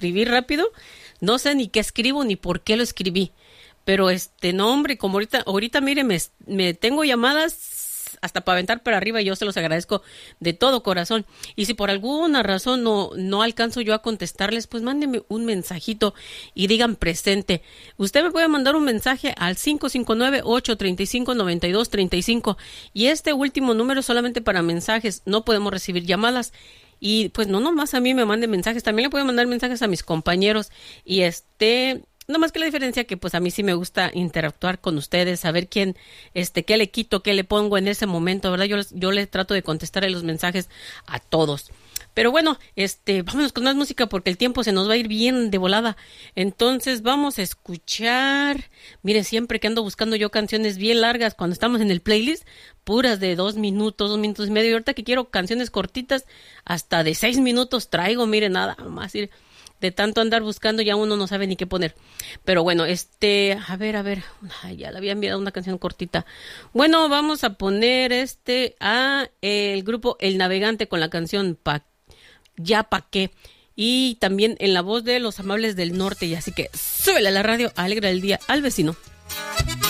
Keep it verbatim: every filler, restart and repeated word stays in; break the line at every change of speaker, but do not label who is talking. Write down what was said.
escribir rápido, no sé ni qué escribo ni por qué lo escribí. Pero este, no hombre, como ahorita, ahorita mire, me, me tengo llamadas hasta para aventar para arriba y yo se los agradezco de todo corazón. Y si por alguna razón no, no alcanzo yo a contestarles, pues mándenme un mensajito y digan presente. Usted me puede mandar un mensaje al cinco cinco nueve, ocho tres cinco, nueve dos tres cinco y este último número es solamente para mensajes, no podemos recibir llamadas. Y pues no nomás a mí me manden mensajes, también le pueden mandar mensajes a mis compañeros y este... No más que la diferencia que pues a mí sí me gusta interactuar con ustedes, saber quién, este, qué le quito, qué le pongo en ese momento, ¿verdad? Yo, yo le trato de contestar los mensajes a todos. Pero bueno, este, vámonos con más música porque el tiempo se nos va a ir bien de volada. Entonces vamos a escuchar, mire, siempre que ando buscando yo canciones bien largas cuando estamos en el playlist, puras de dos minutos, dos minutos y medio. Y ahorita que quiero canciones cortitas, hasta de seis minutos traigo, mire, nada más ir. De tanto andar buscando ya uno no sabe ni qué poner. Pero bueno, este, a ver, a ver, ay, ya le había enviado una canción cortita. Bueno, vamos a poner este a el grupo El Navegante con la canción pa, Ya Pa' Qué. Y también en la voz de Los Amables del Norte. Y así que súbele a la radio, alegra el día al vecino.